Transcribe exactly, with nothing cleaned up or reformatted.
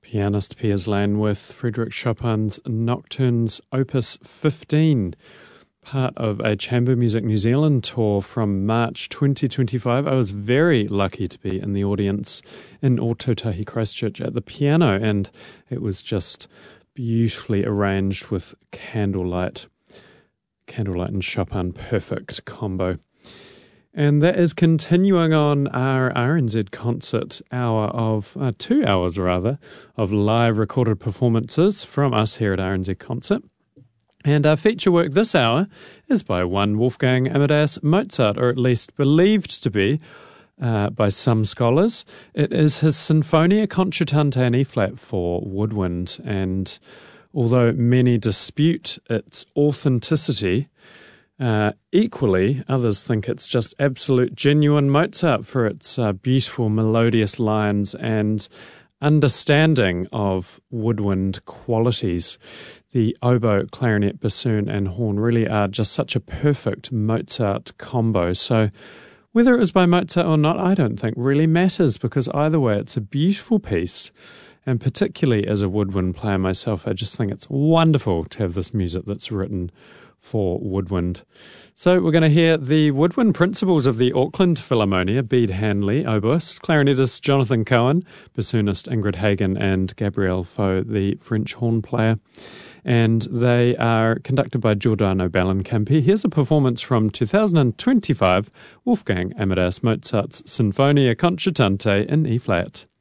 Pianist Piers Lane with Frédéric Chopin's Nocturnes Opus fifteen, part of a Chamber Music New Zealand tour from March twenty twenty-five. I was very lucky to be in the audience in Ōtautahi Christchurch at the piano, and it was just beautifully arranged with candlelight. Candlelight and Chopin, perfect combo. And that is continuing on our R N Z concert hour of, uh, two hours rather, of live recorded performances from us here at R N Z Concert. And our feature work this hour is by one Wolfgang Amadeus Mozart, or at least believed to be uh, by some scholars. It is his Sinfonia Concertante in E-flat for woodwind, and although many dispute its authenticity, Uh, equally, others think it's just absolute genuine Mozart for its uh, beautiful melodious lines and understanding of woodwind qualities. The oboe, clarinet, bassoon and horn really are just such a perfect Mozart combo. So whether it was by Mozart or not, I don't think really matters, because either way it's a beautiful piece. And particularly as a woodwind player myself, I just think it's wonderful to have this music that's written for woodwind. So we're going to hear the woodwind principals of the Auckland Philharmonia: Bede Hanley, oboist; clarinetist Jonathan Cohen; bassoonist Ingrid Hagen; and Gabrielle Faux, the French horn player. And they are conducted by Giordano Bellincampi. Here's a performance from two thousand twenty-five, Wolfgang Amadeus Mozart's Sinfonia Concertante in E-flat.